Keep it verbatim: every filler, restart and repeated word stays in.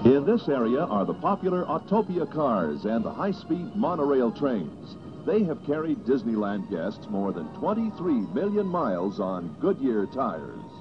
In this area are the popular Autopia cars and the high-speed monorail trains. They have carried Disneyland guests more than twenty-three million miles on Goodyear tires.